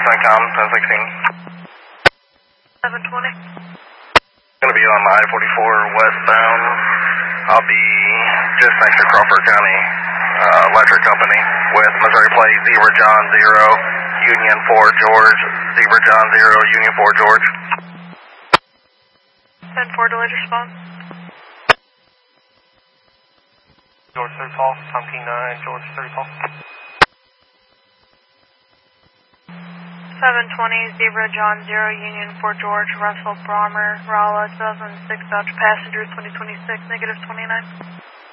CENTCOM 1016. 720. Going to be on I-44 westbound. I'll be just next to Crawford County Electric Company with Missouri plate Zebra John 0, Union 4 George, Zebra John 0, Union 4 George. 10-4 delayed response. George 3 Paul, Tom King 9, George 3 Paul. 720, Zebra John 0, Union 4 George, Russell Brommer, Rolla 2006 Dodge Passenger 2026, -29.